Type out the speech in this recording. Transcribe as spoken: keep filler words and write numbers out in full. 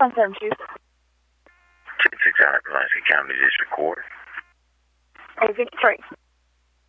one seven two. ten six out, Pulaski County District Court. eight fifty-three.